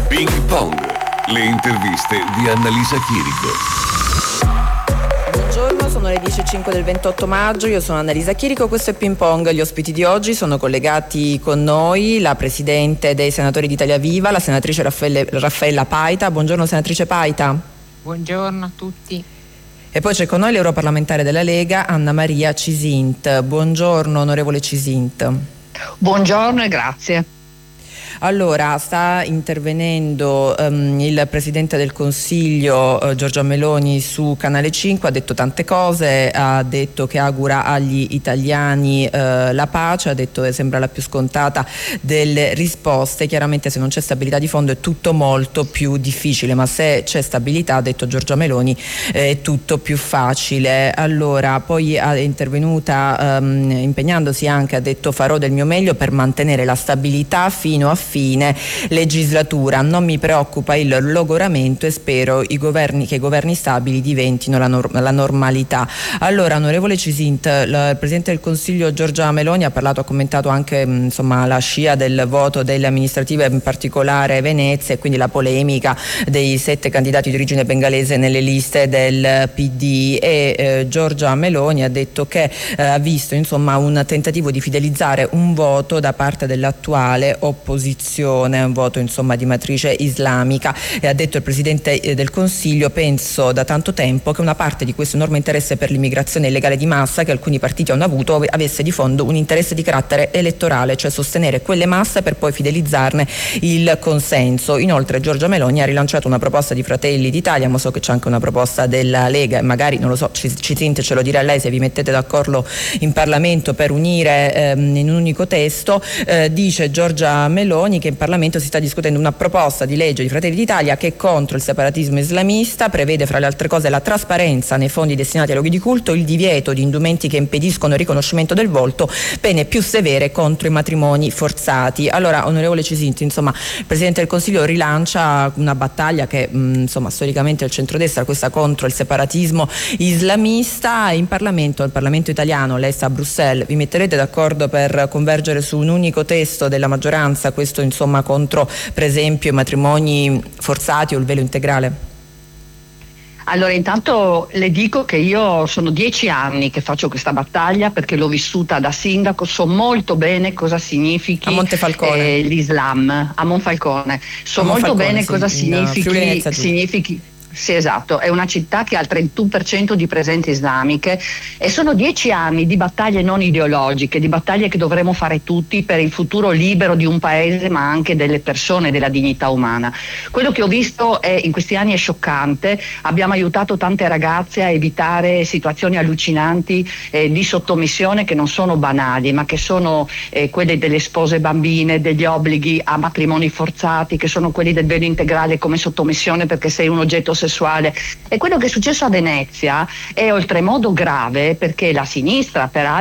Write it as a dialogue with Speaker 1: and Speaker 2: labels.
Speaker 1: Ping Pong, le interviste di Annalisa Chirico.
Speaker 2: Buongiorno, sono le 10:05 del 28 maggio, io sono Annalisa Chirico, questo è Ping Pong. Gli ospiti di oggi sono collegati con noi la Presidente dei Senatori d'Italia Viva, la senatrice Raffaella Paita. Buongiorno senatrice Paita.
Speaker 3: Buongiorno a tutti.
Speaker 2: E poi c'è con noi l'europarlamentare della Lega, Anna Maria Cisint. Buongiorno onorevole Cisint.
Speaker 4: Buongiorno e grazie.
Speaker 2: Allora, sta intervenendo il Presidente del Consiglio Giorgia Meloni su Canale 5, ha detto tante cose, ha detto che augura agli italiani la pace, ha detto che sembra la più scontata delle risposte. Chiaramente se non c'è stabilità di fondo è tutto molto più difficile, ma se c'è stabilità, ha detto Giorgia Meloni, è tutto più facile. Allora, poi è intervenuta impegnandosi anche, ha detto farò del mio meglio per mantenere la stabilità fino a fine legislatura, non mi preoccupa il logoramento e spero che i governi stabili diventino la normalità. Allora, onorevole Cisint, il Presidente del Consiglio Giorgia Meloni ha commentato anche la scia del voto delle amministrative, in particolare Venezia, e quindi la polemica dei 7 candidati di origine bengalese nelle liste del PD, e Giorgia Meloni ha detto che ha visto un tentativo di fidelizzare un voto da parte dell'attuale opposizione, un voto di matrice islamica, e ha detto il Presidente del Consiglio: penso da tanto tempo che una parte di questo enorme interesse per l'immigrazione illegale di massa che alcuni partiti hanno avuto avesse di fondo un interesse di carattere elettorale, cioè sostenere quelle masse per poi fidelizzarne il consenso. Inoltre Giorgia Meloni ha rilanciato una proposta di Fratelli d'Italia, ma so che c'è anche una proposta della Lega, e magari, non lo so, Cisint ce lo dirà lei se vi mettete d'accordo in Parlamento per unire in un unico testo. Dice Giorgia Meloni che in Parlamento si sta discutendo una proposta di legge di Fratelli d'Italia che è contro il separatismo islamista, prevede fra le altre cose la trasparenza nei fondi destinati ai luoghi di culto, il divieto di indumenti che impediscono il riconoscimento del volto, pene più severe contro i matrimoni forzati. Allora, onorevole Cisint, il Presidente del Consiglio rilancia una battaglia che storicamente il centrodestra, questa contro il separatismo islamista. In Parlamento, al Parlamento italiano, lei sta a Bruxelles, vi metterete d'accordo per convergere su un unico testo della maggioranza, questo contro per esempio i matrimoni forzati o il velo integrale?
Speaker 4: Allora, intanto le dico che io sono 10 anni che faccio questa battaglia, perché l'ho vissuta da sindaco, so molto bene cosa significhi
Speaker 2: a Montefalcone.
Speaker 4: L'Islam, a Monfalcone, so molto bene cosa significhi. Sì, esatto, è una città che ha il 31% di presenze islamiche, e sono 10 anni di battaglie non ideologiche, di battaglie che dovremo fare tutti per il futuro libero di un paese, ma anche delle persone, della dignità umana. Quello che ho visto in questi anni è scioccante. Abbiamo aiutato tante ragazze a evitare situazioni allucinanti di sottomissione, che non sono banali, ma che sono quelle delle spose bambine, degli obblighi a matrimoni forzati, che sono quelli del velo integrale come sottomissione perché sei un oggetto sessuale. E quello che è successo a Venezia è oltremodo grave, perché la sinistra, peraltro,